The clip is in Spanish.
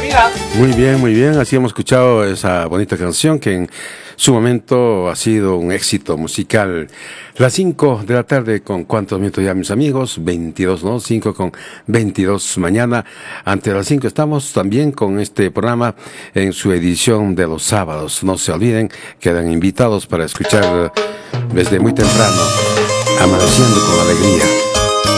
Muy bien. Así hemos escuchado esa bonita canción que en su momento ha sido un éxito musical. Las 5 de la tarde, ¿con cuántos minutos ya, mis amigos? 22, ¿no? 5 con 22 mañana. Ante las 5 estamos también con este programa en su edición de los sábados. No se olviden, quedan invitados para escuchar desde muy temprano, Amaneciendo con Alegría.